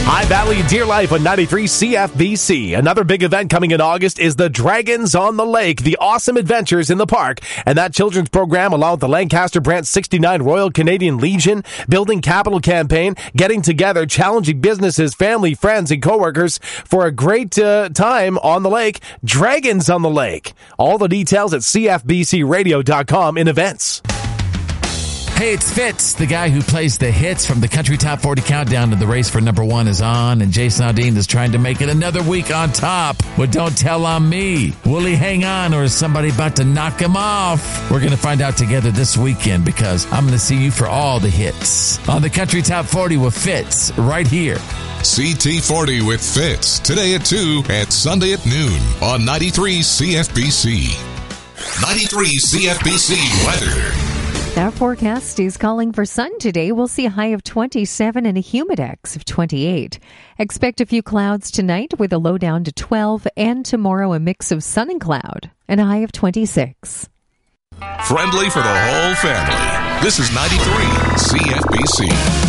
High Valley Deer Life on 93 CFBC. Another big event coming in August is the Dragons on the Lake, the awesome adventures in the park. And that children's program, along with the Lancaster Brant 69 Royal Canadian Legion Building Capital campaign, getting together, challenging businesses, family, friends, and coworkers for a great time on the lake. Dragons on the Lake. All the details at cfbcradio.com in events. Hey, it's Fitz, the guy who plays the hits from the Country Top 40 Countdown, and the race for number one is on, and Jason Aldean is trying to make it another week on top. But don't tell on me. Will he hang on, or is somebody about to knock him off? We're going to find out together this weekend, because I'm going to see you for all the hits on the Country Top 40 with Fitz right here. CT40 with Fitz, today at 2 and Sunday at noon on 93 CFBC. 93 CFBC weather. Our forecast is calling for sun today. We'll see a high of 27 and a humidex of 28. Expect a few clouds tonight with a low down to 12, and tomorrow a mix of sun and cloud and a high of 26. Friendly for the whole family. This is 93 CFBC.